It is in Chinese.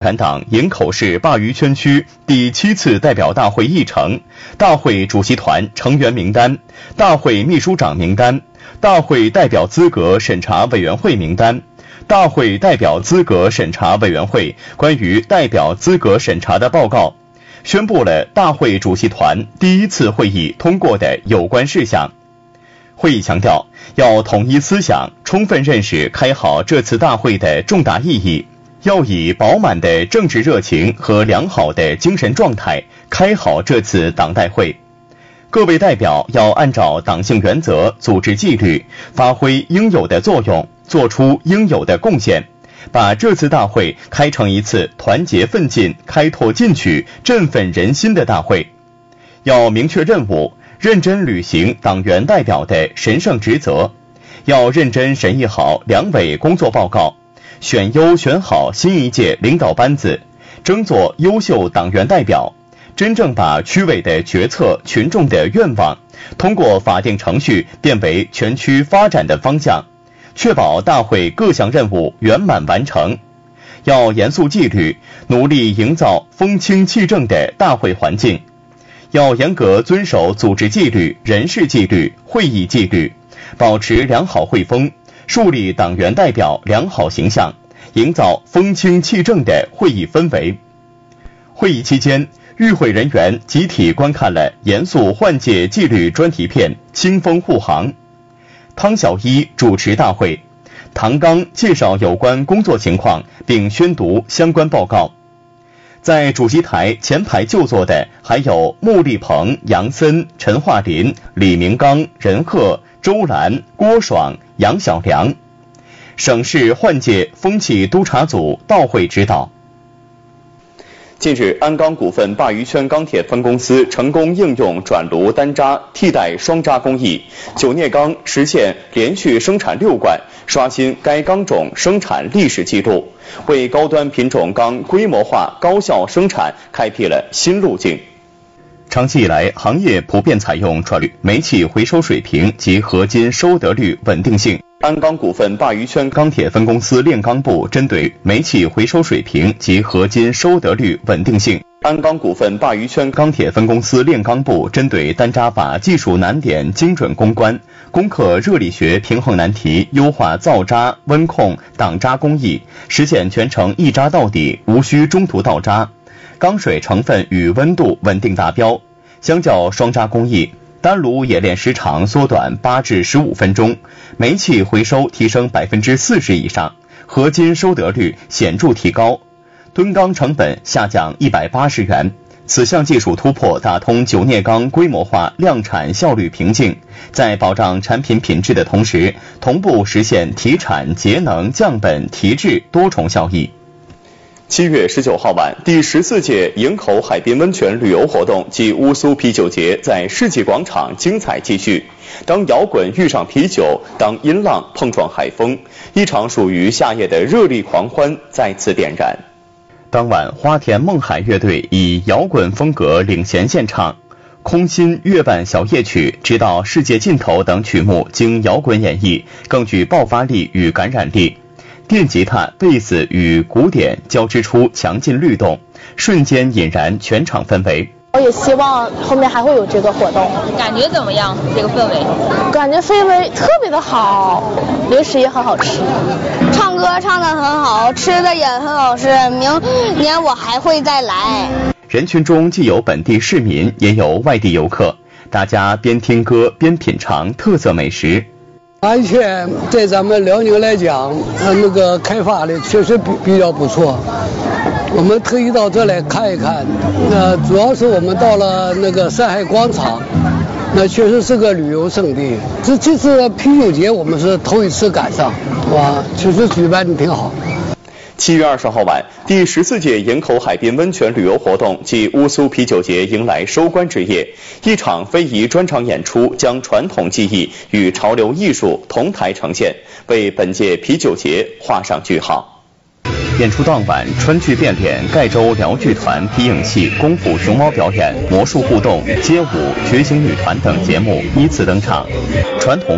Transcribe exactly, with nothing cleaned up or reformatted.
产党营口市鲅鱼圈区第七次代表大会议程、大会主席团成员名单、大会秘书长名单、大会代表资格审查委员会名单、大会代表资格审查委员会关于代表资格审查的报告，宣布了大会主席团第一次会议通过的有关事项。会议强调，要统一思想，充分认识开好这次大会的重大意义，要以饱满的政治热情和良好的精神状态开好这次党代会。各位代表要按照党性原则、组织纪律，发挥应有的作用，做出应有的贡献，把这次大会开成一次团结奋进、开拓进取、振奋人心的大会。要明确任务，认真履行党员代表的神圣职责，要认真审议好两委工作报告，选优选好新一届领导班子，争做优秀党员代表，真正把区委的决策、群众的愿望通过法定程序变为全区发展的方向，确保大会各项任务圆满完成。要严肃纪律，努力营造风清气正的大会环境，要严格遵守组织纪律、人事纪律、会议纪律，保持良好会风，树立党员代表良好形象，营造风清气正的会议氛围。会议期间，与会人员集体观看了严肃换届纪律专题片《清风护航》。汤小一主持大会，唐刚介绍有关工作情况并宣读相关报告。在主席台前排就坐的还有穆立鹏、杨森、陈化林、李明刚、任鹤、周兰、郭爽、杨小良。省市换届风气督察组到会指导。近日，鞍钢股份鲅鱼圈钢铁分公司成功应用转炉单扎替代双扎工艺，九镍钢实现连续生产六冠，刷新该钢种生产历史记录，为高端品种钢规模化高效生产开辟了新路径。长期以来，行业普遍采用转率、煤气回收水平及合金收得率稳定性。鞍钢股份鲅鱼圈钢铁分公司炼钢部针对煤气回收水平及合金收得率稳定性。鞍钢股份鲅鱼圈钢铁分公司炼钢部针对单扎法技术难点精准攻关，攻克热力学平衡难题，优化造扎、温控、挡扎工艺，实现全程一扎到底，无需中途倒扎。钢水成分与温度稳定达标。相较双扎工艺，单炉冶炼时长缩短八至十五分钟，煤气回收提升百分之四十以上，合金收得率显著提高，吨钢成本下降一百八十元。此项技术突破打通九镍钢规模化量产效率瓶颈，在保障产品品质的同时，同步实现提产、节能、降本、提质多重效益。七月十九号晚，第十四届营口海滨温泉旅游活动暨乌苏啤酒节在世纪广场精彩继续。当摇滚遇上啤酒，当音浪碰撞海风，一场属于夏夜的热力狂欢再次点燃。当晚，花田梦海乐队以摇滚风格领衔献唱，空心、月半小夜曲、直到世界尽头等曲目经摇滚演绎，更具爆发力与感染力。电吉他、贝斯与鼓点交织出强劲律动，瞬间引燃全场氛围。 我也希望后面还会有这个活动。 感觉怎么样？这个氛围？ 感觉氛围特别的好，零食也很好吃， 唱歌唱得很好，吃的也很好吃，明年我还会再来。 人群中既有本地市民，也有外地游客，大家边听歌边品尝特色美食。 安全在咱们辽宁来讲，呃，那个开发的确实比比较不错。我们特意到这来看一看，那、呃、主要是我们到了那个山海广场，那确实是个旅游胜地。这这次啤酒节我们是头一次赶上，哇，确实举办的挺好。 七月二十号晚，第十四届营口海滨温泉旅游活动暨乌苏啤酒节迎来收官之夜，一场非遗专场演出将传统技艺与潮流艺术同台呈现，为本届啤酒节画上句号。演出当晚，川剧变脸、盖州辽剧团、皮影戏、功夫熊猫表演、魔术互动、街舞、觉醒女团等节目依次登场，传统